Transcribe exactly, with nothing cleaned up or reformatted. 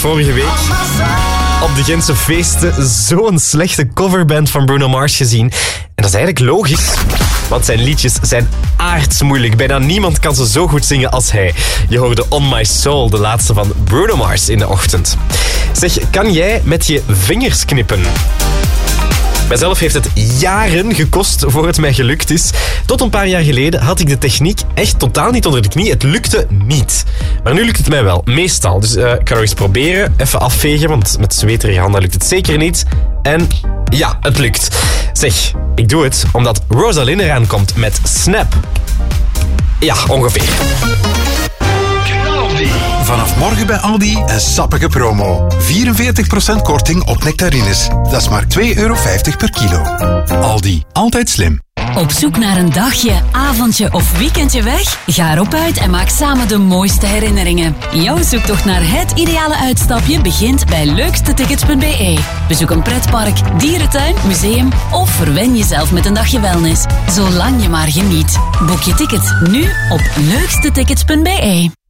vorige week op de Gentse feesten zo'n slechte coverband van Bruno Mars gezien. En dat is eigenlijk logisch, want zijn liedjes zijn aardsmoeilijk. Bijna niemand kan ze zo goed zingen als hij. Je hoorde On My Soul, de laatste van Bruno Mars, in de ochtend. Zeg, kan jij met je vingers knippen? Mijzelf heeft het jaren gekost voor het mij gelukt is. Tot een paar jaar geleden had ik de techniek echt totaal niet onder de knie. Het lukte niet. Maar nu lukt het mij wel, meestal. Dus uh, ik ga nog eens proberen. Even afvegen, want met zweterige handen lukt het zeker niet. En ja, het lukt. Zeg, ik doe het omdat Rosalind eraan komt met Snap. Ja, ongeveer. Vanaf morgen bij Aldi een sappige promo. vierenveertig procent korting op nectarines. Dat is maar twee euro vijftig per kilo. Aldi, altijd slim. Op zoek naar een dagje, avondje of weekendje weg? Ga erop uit en maak samen de mooiste herinneringen. Jouw zoektocht naar het ideale uitstapje begint bij leukste tickets punt b e. Bezoek een pretpark, dierentuin, museum of verwen jezelf met een dagje wellness. Zolang je maar geniet. Boek je ticket nu op leukste tickets punt b e.